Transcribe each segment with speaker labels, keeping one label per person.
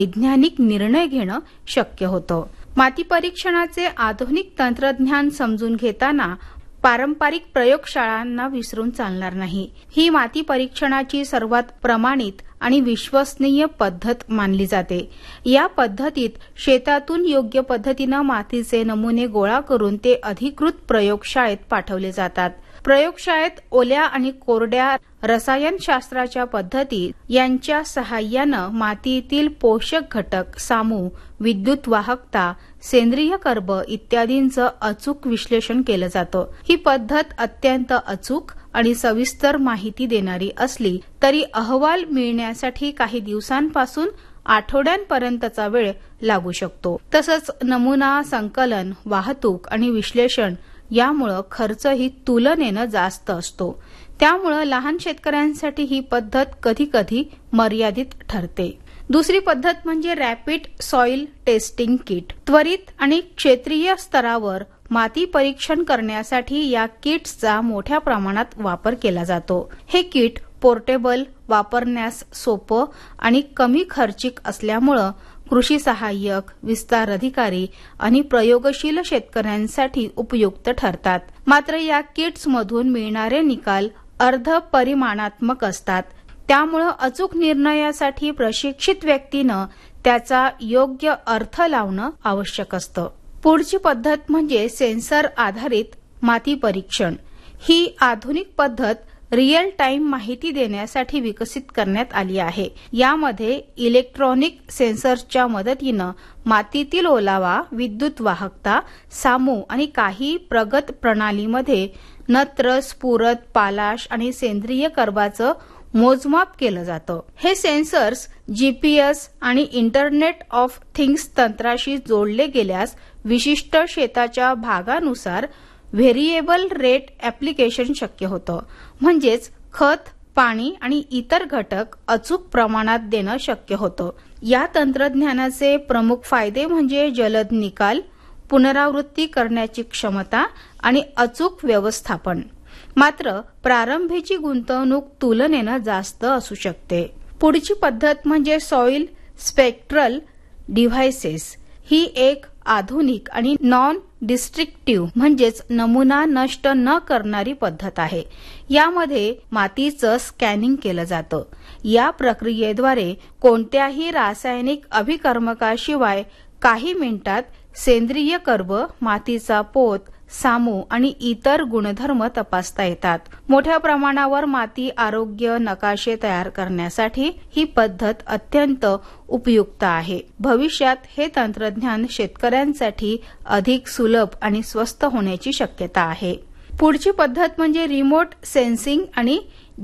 Speaker 1: वैज्ञानिक निर्णय घेणं शक्य होतं. माती परीक्षणाचे आधुनिक तंत्रज्ञान समजून घेताना पारंपरिक प्रयोगशाळांना विसरून चालणार नाही. ही माती परीक्षणाची सर्वात प्रमाणित आणि विश्वसनीय पद्धत मानली जाते. या पद्धतीत शेतातून योग्य पद्धतीनं मातीचे नमुने गोळा करून ते अधिकृत प्रयोगशाळेत पाठवले जातात. प्रयोगशाळेत ओल्या आणि कोरड्या रसायनशास्त्राच्या पद्धती यांच्या सहाय्यानं मातीतील पोषक घटक, सामू, विद्युत वाहकता, सेंद्रिय कर्ब इत्यादींचं अचूक विश्लेषण केलं जातं. ही पद्धत अत्यंत अचूक आणि सविस्तर माहिती देणारी असली तरी अहवाल मिळण्यासाठी काही दिवसांपासून आठवड्यांपर्यंतचा वेळ लागू शकतो. तसंच नमुना संकलन, वाहतूक आणि विश्लेषण यामुळे खर्चही तुलनेनं जास्त असतो. त्यामुळे लहान शेतकऱ्यांसाठी ही पद्धत कधीकधी मर्यादित ठरते. दुसरी पद्धत म्हणजे रॅपिड सॉइल टेस्टिंग किट. त्वरित आणि क्षेत्रीय स्तरावर माती परीक्षण करण्यासाठी या किट्सचा मोठ्या प्रमाणात वापर केला जातो. हे किट पोर्टेबल, वापरण्यास सोपं आणि कमी खर्चिक असल्यामुळे कृषी सहाय्यक, विस्तार अधिकारी आणि प्रयोगशील शेतकऱ्यांसाठी उपयुक्त ठरतात. मात्र या किट्समधून मिळणारे निकाल अर्धपरिमाणात्मक असतात. त्यामुळे अचूक निर्णयासाठी प्रशिक्षित व्यक्तीनं त्याचा योग्य अर्थ लावणं आवश्यक असतं. पुढची पद्धत म्हणजे सेन्सर आधारित माती परीक्षण. ही आधुनिक पद्धत रिअल टाइम माहिती देण्यासाठी विकसित करण्यात आली आहे. यामध्ये इलेक्ट्रॉनिक सेन्सर्सच्या मदतीनं मातीतील ओलावा, विद्युत वाहकता, सामू आणि काही प्रगत प्रणालीमध्ये नत्र, स्फुरद, पालाश आणि सेंद्रिय कर्बाचं मोजमाप केलं जातं. हे सेन्सर्स जीपीएस आणि इंटरनेट ऑफ थिंग्स तंत्राशी जोडले गेल्यास विशिष्ट शेताच्या भागानुसार व्हेरिएबल रेट ऍप्लिकेशन शक्य होतं. म्हणजेच खत, पाणी आणि इतर घटक अचूक प्रमाणात देणं शक्य होतं. या तंत्रज्ञानाचे प्रमुख फायदे म्हणजे जलद निकाल, पुनरावृत्ती करण्याची क्षमता आणि अचूक व्यवस्थापन. मात्र प्रारंभीची गुंतवणूक तुलनेनं जास्त असू शकते. पुढची पद्धत म्हणजे सॉइल स्पेक्ट्रल डिव्हाइसेस. ही एक आधुनिक आणि नॉन डिस्ट्रक्टिव्ह म्हणजेच नमुना नष्ट न करणारी पद्धत आहे. यामध्ये मातीचं स्कॅनिंग केलं जातं. या प्रक्रियेद्वारे कोणत्याही रासायनिक अभिकर्मकाशिवाय काही मिनिटात सेंद्रिय कर्ब, मातीचा पोत, सामू आणि इतर गुणधर्म तपासता येतात. मोठ्या प्रमाणावर माती आरोग्य नकाशे तयार करण्यासाठी ही पद्धत अत्यंत उपयुक्त आहे. भविष्यात हे तंत्रज्ञान शेतकऱ्यांसाठी अधिक सुलभ आणि स्वस्त होण्याची शक्यता आहे. पुढची पद्धत म्हणजे रिमोट सेन्सिंग आणि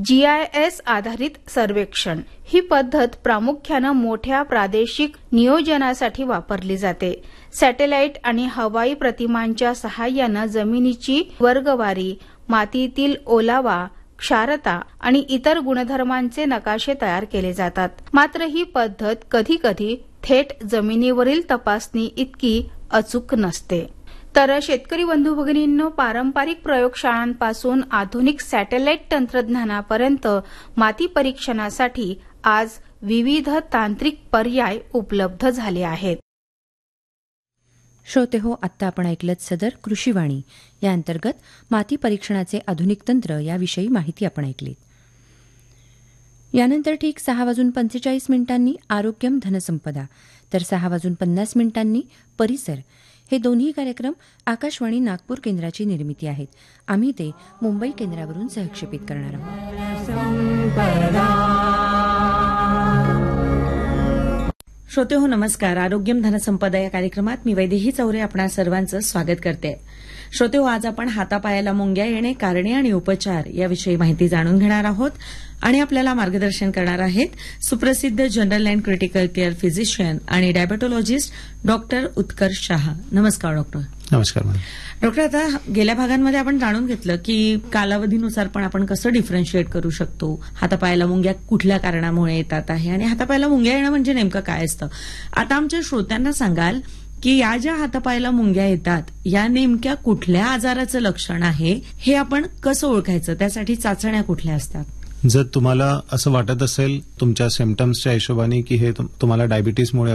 Speaker 1: जीआयएस आधारित सर्वेक्षण. ही पद्धत प्रामुख्यानं मोठ्या प्रादेशिक नियोजनासाठी वापरली जाते. सॅटेलाइट आणि हवाई प्रतिमांच्या सहाय्यानं जमिनीची वर्गवारी, मातीतील ओलावा, क्षारता आणि इतर गुणधर्मांचे नकाशे तयार केले जातात. मात्र ही पद्धत कधीकधी थेट जमिनीवरील तपासणी इतकी अचूक नसते. तर शेतकरी बंधू भगिनींनो, पारंपरिक प्रयोगशाळांपासून आधुनिक सॅटेलाइट तंत्रज्ञानापर्यंत माती परीक्षणासाठी आज विविध तांत्रिक पर्याय उपलब्ध झाले आहेत.
Speaker 2: श्रोते हो, आत्ता आपण ऐकलत सदर कृषीवाणी या अंतर्गत माती परीक्षणाचे आधुनिक तंत्र याविषयी माहिती आपण ऐकली. यानंतर ठीक 6:45 आरोग्यम धनसंपदा तर 6:50 परिसर हे दोन्ही कार्यक्रम आकाशवाणी नागपूर केंद्राची निर्मिती आहेत. आम्ही ते मुंबई केंद्रावरून सहक्षेपित करणार आहोत.
Speaker 3: श्रोते हो, नमस्कार. आरोग्यम धनसंपदा या कार्यक्रमात मी वैदेही चौरे आपणा सर्वांचं स्वागत करते. श्रोते हो, आज आपण हातापायाला मुंग्या येणे, कारणे आणि उपचार याविषयी माहिती जाणून घेणार आहोत आणि आपल्याला मार्गदर्शन करणार आहेत सुप्रसिद्ध general and critical care physician आणि डायबेटोलॉजिस्ट डॉक्टर उत्कर्ष शहा. नमस्कार डॉक्टर.
Speaker 4: नमस्कार मॅडम.
Speaker 3: डॉक्टर, आता गेल्या भागांमध्ये आपण जाणून घेतलं की कालावधीनुसार पण आपण कसं डिफरन्शिएट करू शकतो, हातापायाला मुंग्या कुठल्या कारणामुळे येतात आहे आणि हातापायाला मुंग्या येणं म्हणजे नेमकं काय असतं. आता आमच्या श्रोत्यांना सांगाल की या ज्या हातापायाला मुंग्या येतात या नेमक्या कुठल्या आजाराचं लक्षण आहे, हे आपण कसं ओळखायचं, त्यासाठी चाचण्या कुठल्या असतात?
Speaker 4: जर तुम्हाला असं वाटत असेल तुमच्या सिम्पटम्सच्या हिशोबाने की हे तुम्हाला डायबिटीसमुळे